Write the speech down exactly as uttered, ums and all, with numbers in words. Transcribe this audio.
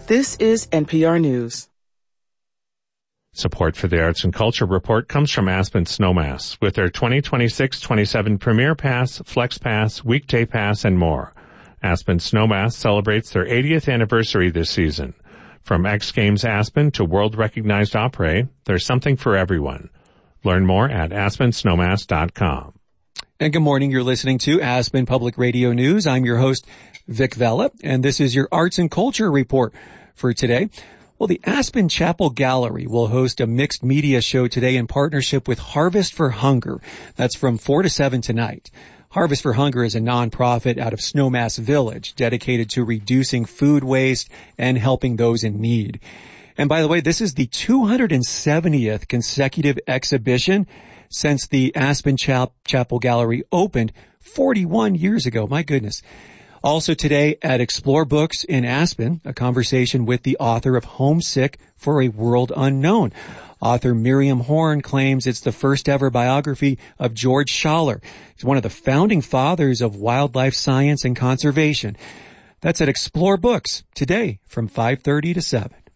This is N P R News. Support for the Arts and Culture Report comes from Aspen Snowmass with their twenty twenty-six twenty-seven Premier Pass, Flex Pass, Weekday Pass, and more. Aspen Snowmass celebrates their eightieth anniversary this season. From X Games Aspen to world-recognized opera, there's something for everyone. Learn more at aspen snowmass dot com. And good morning. You're listening to Aspen Public Radio News. I'm your host, Vic Vella, and this is your Arts and Culture Report for today. Well, the Aspen Chapel Gallery will host a mixed media show today in partnership with Harvest for Hunger. That's from four to seven tonight. Harvest for Hunger is a nonprofit out of Snowmass Village dedicated to reducing food waste and helping those in need. And by the way, this is the two hundred seventieth consecutive exhibition since the Aspen Chap- Chapel Gallery opened forty-one years ago. My goodness. Also today at Explore Books in Aspen, a conversation with the author of Homesick for a World Unknown. Author Miriam Horn claims it's the first ever biography of George Schaller. He's one of the founding fathers of wildlife science and conservation. That's at Explore Books today from five thirty to seven.